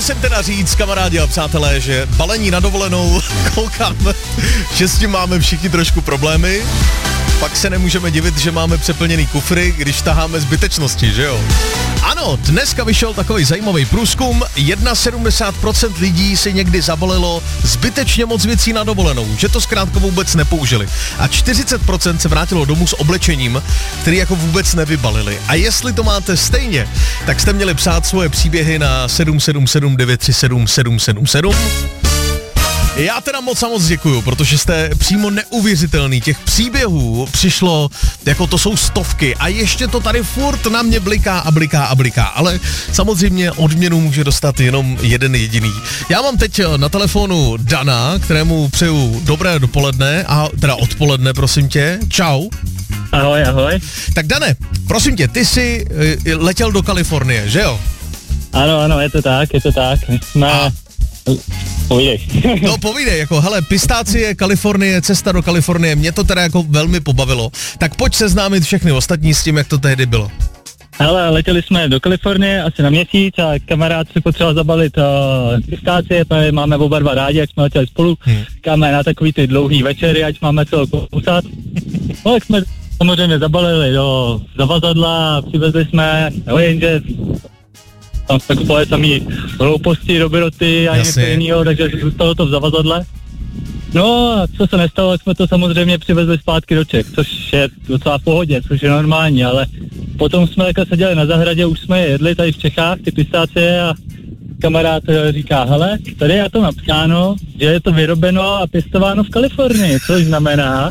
Jsem teda říct, kamarádi a přátelé, že balení na dovolenou, koukám, že s tím máme všichni trošku problémy. Pak se nemůžeme divit, že máme přeplněný kufry, když taháme zbytečnosti, že jo? Ano, dneska vyšel takový zajímavý průzkum. 71% lidí si někdy zabalilo zbytečně moc věcí na dovolenou, že to zkrátka vůbec nepoužili. A 40% se vrátilo domů s oblečením, který jako vůbec nevybalili. A jestli to máte stejně, tak jste měli psát svoje příběhy na 777 937 777. Já teda moc a moc děkuju, protože jste přímo neuvěřitelný. Těch příběhů přišlo, jako to jsou stovky a ještě to tady furt na mě bliká a bliká a bliká, ale samozřejmě odměnu může dostat jenom jeden jediný. Já mám teď na telefonu Dana, kterému přeju dobré dopoledne, a teda odpoledne, prosím tě. Čau. Ahoj, ahoj. Tak Dane, prosím tě, ty jsi letěl do Kalifornie, že jo? Ano, je to tak. Povídej. No povídej, jako hele, pistácie, Kalifornie, cesta do Kalifornie, mě to teda jako velmi pobavilo. Tak pojď seznámit všechny ostatní s tím, jak to tehdy bylo. Hele, letěli jsme do Kalifornie asi na měsíc a kamarád si potřeboval zabalit pistácie, máme oba dva rádi, jak jsme letěli spolu, říkáme na takový ty dlouhý večery, ať máme co kousat. No, jak jsme samozřejmě zabalili do zavazadla, přivezli jsme, jenže tam se kupovali samý hlouposti, robiroty a něco jinýho, takže zůstalo to v zavazadle. No a co se nestalo, tak jsme to samozřejmě přivezli zpátky do Čech, což je docela v pohodě, což je normální, ale potom jsme takhle seděli na zahradě, už jsme je jedli tady v Čechách, ty pistácie, a kamarád říká, hele, tady je to napsáno, že je to vyrobeno a pěstováno v Kalifornii, což znamená,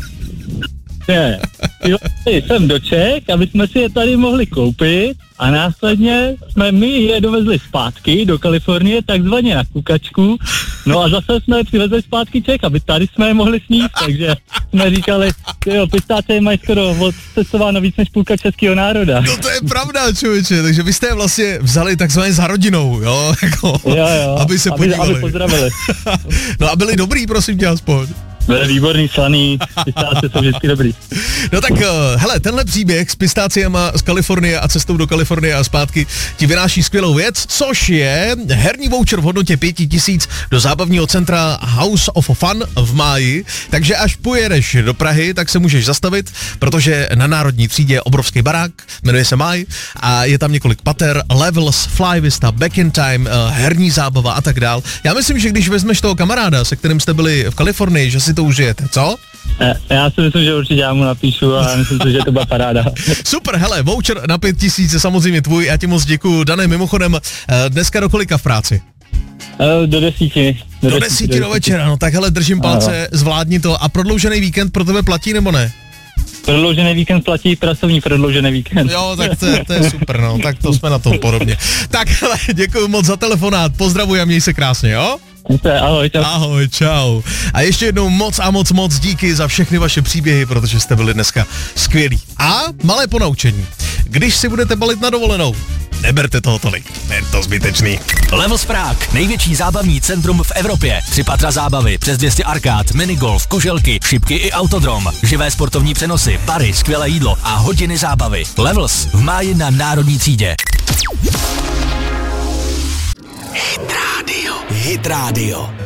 že jsem do Čech, aby jsme si je tady mohli koupit a následně jsme my je dovezli zpátky do Kalifornie, takzvaně na kukačku, no a zase jsme je přivezli zpátky Čech, aby tady jsme je mohli sníst, takže jsme říkali, jo, pistácie mají skoro odcestováno víc než půlka českého národa. No to je pravda, člověče, takže vy jste je vlastně vzali takzvaně za rodinou, jo, jako, jo, aby se podívali. Aby pozdravili. No a byli dobrý, prosím tě, aspoň. Byli výborný, slaný, pistácie jsou vždycky dobrý. No tak, hele, tenhle příběh s pistáciema z Kalifornie a cestou do Kalifornie a zpátky ti vynáší skvělou věc, což je herní voucher v hodnotě 5000 do zábavního centra House of Fun v máji, takže až pojedeš do Prahy, tak se můžeš zastavit, protože na Národní třídě je obrovský barák, jmenuje se Máj a je tam několik pater, Levels, Fly Vista, Back in Time, herní zábava a tak dál. Já myslím, že když vezmeš toho kamaráda, se kterým jste byli v Kalifornii, že si to užijete, co? Já si myslím, že určitě já mu napíšu a myslím si, že to byla paráda. Super, hele, voucher na 5000 je samozřejmě tvůj, já ti moc děkuju. Dane, mimochodem, dneska do kolika v práci? Do 10. Do 10 do večera, no tak hele, držím palce, zvládni to. A prodloužený víkend pro tebe platí, nebo ne? Prodloužený víkend platí, pracovní prodloužený víkend. Jo, tak to je super, no, tak to jsme na tom podobně. Tak hele, děkuju moc za telefonát, pozdravuji a měj se krásně, jo? Ahoj, čau. Ahoj, čau. A ještě jednou moc a moc díky za všechny vaše příběhy, protože jste byli dneska skvělí. A malé ponaučení. Když si budete balit na dovolenou, neberte toho tolik, je to zbytečný. Levels Prague, největší zábavní centrum v Evropě. 3 patra zábavy, přes 200 arkád, minigolf, kuželky, šipky i autodrom, živé sportovní přenosy, bary, skvělé jídlo a hodiny zábavy. Levels v máji na Národní třídě. Hit Radio.